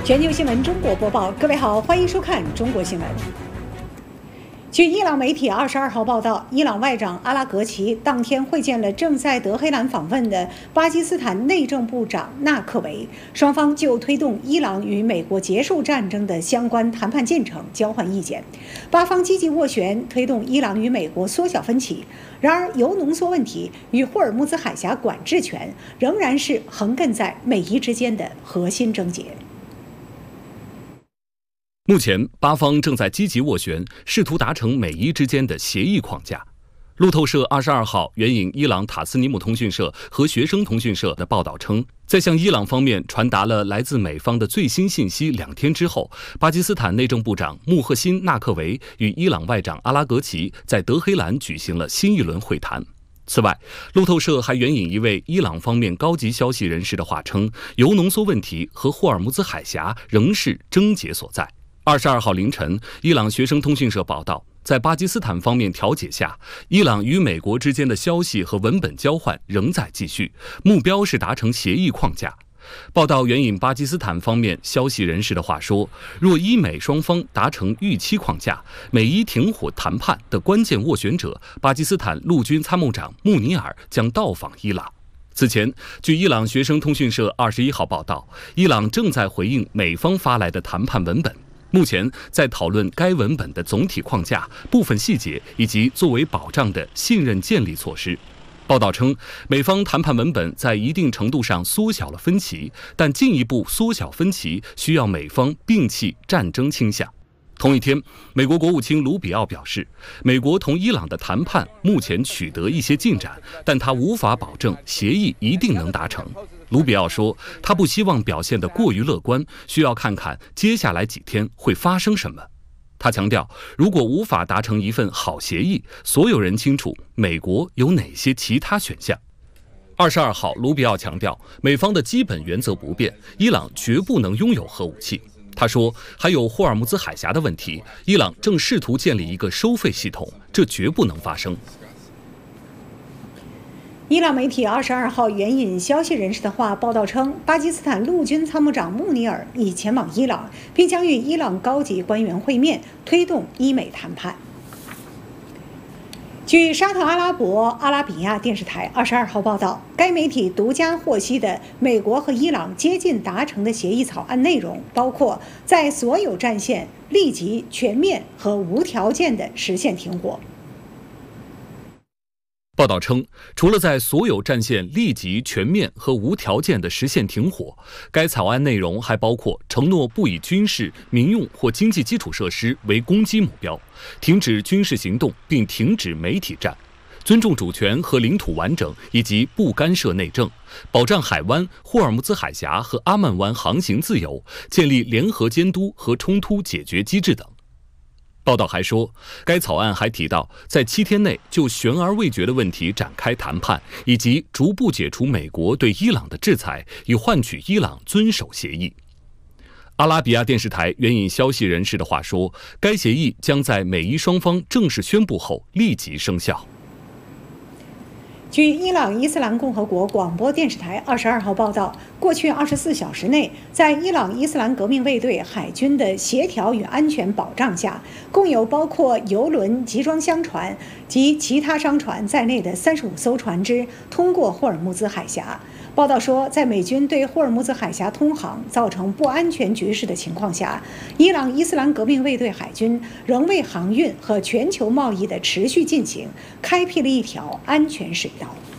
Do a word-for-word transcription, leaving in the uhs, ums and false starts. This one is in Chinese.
全球新闻中国播报，各位好，欢迎收看中国新闻。据伊朗媒体二十二号报道，伊朗外长阿拉格齐当天会见了正在德黑兰访问的巴基斯坦内政部长纳克维，双方就推动伊朗与美国结束战争的相关谈判进程交换意见。巴方积极斡旋推动伊朗与美国缩小分歧。然而，铀浓缩问题与霍尔木兹海峡管制权仍然是横亘在美伊之间的核心症结。 目前，巴方正在积极斡旋，试图达成美伊之间的协议框架。路透社二十二号援引伊朗塔斯尼姆通讯社和学生通讯社的报道称，在向伊朗方面传达了来自美方的最新信息两天之后，巴基斯坦内政部长穆赫辛·纳克维与伊朗外长阿拉格齐在德黑兰举行了新一轮会谈。此外，路透社还援引一位伊朗方面高级消息人士的话称，铀浓缩问题和霍尔木兹海峡仍是症结所在。二十二号凌晨，伊朗学生通讯社报道，在巴基斯坦方面调解下，伊朗与美国之间的消息和文本交换仍在继续，目标是达成协议框架。报道援引巴基斯坦方面消息人士的话说，若伊美双方达成预期框架，美伊停火谈判的关键斡旋者巴基斯坦陆军参谋长穆尼尔将到访伊朗。此前，据伊朗学生通讯社二十一号报道，伊朗正在回应美方发来的谈判文本。目前在讨论该文本的总体框架、部分细节以及作为保障的信任建立措施。报道称，美方谈判文本在一定程度上缩小了分歧，但进一步缩小分歧需要美方摒弃战争倾向。同一天，美国国务卿卢比奥表示，美国同伊朗的谈判目前取得一些进展，但他无法保证协议一定能达成。卢比奥说，他不希望表现得过于乐观，需要看看接下来几天会发生什么。他强调，如果无法达成一份好协议，所有人清楚美国有哪些其他选项。二十二号，卢比奥强调，美方的基本原则不变，伊朗绝不能拥有核武器。他说，还有霍尔木兹海峡的问题，伊朗正试图建立一个收费系统，这绝不能发生。 伊朗媒体二十二号援引消息人士的话报道称，巴基斯坦陆军参谋长穆尼尔已前往伊朗，并将与伊朗高级官员会面，推动伊美谈判。据沙特阿拉伯阿拉比亚电视台二十二号报道，该媒体独家获悉的美国和伊朗接近达成的协议草案内容，包括在所有战线立即、全面和无条件地实现停火。 报道称，除了在所有战线立即、全面和无条件地实现停火，该草案内容还包括承诺不以军事、民用或经济基础设施为攻击目标，停止军事行动并停止媒体战，尊重主权和领土完整以及不干涉内政，保障海湾、霍尔木兹海峡和阿曼湾航行自由，建立联合监督和冲突解决机制等。报道还说，该草案还提到，在七天内就悬而未决的问题展开谈判，以及逐步解除美国对伊朗的制裁，以换取伊朗遵守协议。阿拉比亚电视台援引消息人士的话说，该协议将在美伊双方正式宣布后立即生效。 据伊朗伊斯兰共和国广播电视台二十二号报道，过去二十四小时内，在伊朗伊斯兰革命卫队海军的协调与安全保障下，共有包括油轮、集装箱船及其他商船在内的三十五艘船只通过霍尔木兹海峡。报道说，在美军对霍尔木兹海峡通航造成不安全局势的情况下，伊朗伊斯兰革命卫队海军仍为航运和全球贸易的持续进行开辟了一条安全水道。